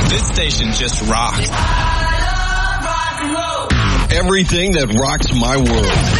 This station just rocks. Everything that rocks my world.